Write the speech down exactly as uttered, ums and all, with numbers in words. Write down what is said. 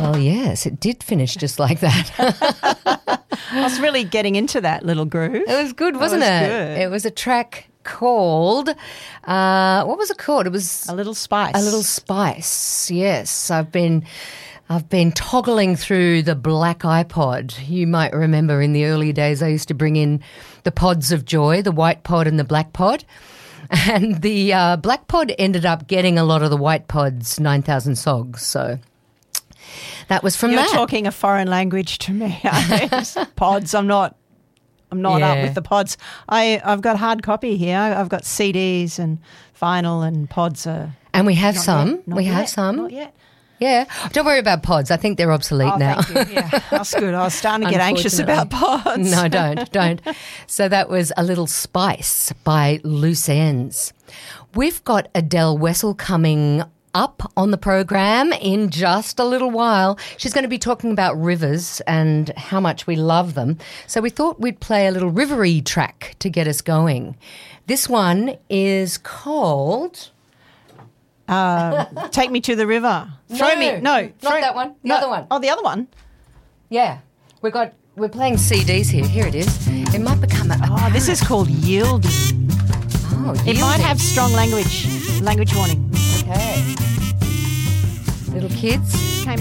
Well, yes, it did finish just like that. I was really getting into that little groove. It was good, wasn't was it? good. It was a track called, uh, what was it called? It was A Little Spice. A Little Spice, yes. I've been I've been toggling through the black iPod. You might remember in the early days I used to bring in the pods of joy, the white pod and the black pod. And the uh, black pod ended up getting a lot of the white pod's nine thousand sogs, so that was from You're that. talking a foreign language to me. Pods, I'm not I'm not Yeah. up with the pods. I, I've got hard copy here. I've got C Ds and vinyl and pods. Are And we have not some. yet, not we yet, have some. Not yet. Yeah. Don't worry about pods. I think they're obsolete Oh, now. thank you. Yeah, that's good. I was starting to get anxious about pods. No, don't, don't. So that was A Little Spice by Loose Ends. We've got Adele Wessel coming up on the program in just a little while. She's going to be talking about rivers and how much we love them. So we thought we'd play a little rivery track to get us going. This one is called... Uh, take me to the river. Throw No, me. No, not throw, that one. The no, other one. Oh, the other one. Yeah, we got... We're playing C Ds here. Here it is. It might become a... Oh, this is called yielding. Oh, It might yielding. have strong language. Language warning. Okay. Little kids,